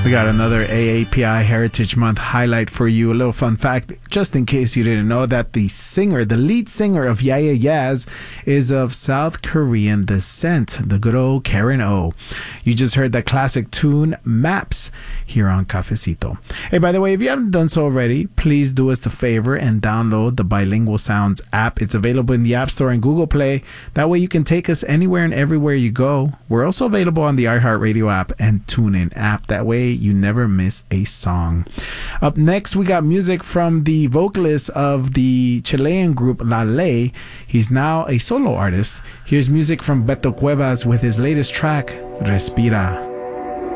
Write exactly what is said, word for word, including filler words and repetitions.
We got another A A P I Heritage Month highlight for you. A little fun fact, just in case you didn't know, that the singer, the lead singer of Yeah Yeah Yeahs is of South Korean descent, the good old Karen O. You just heard that classic tune, Maps, here on Cafecito. Hey, by the way, if you haven't done so already, please do us the favor and download the Bilingual Sounds app. It's available in the App Store and Google Play. That way you can take us anywhere and everywhere you go. We're also available on the iHeartRadio app and TuneIn app. That way you never miss a song. Up next, we got music from the vocalist of the Chilean group La Ley. He's now a solo artist. Here's music from Beto Cuevas with his latest track, Respira.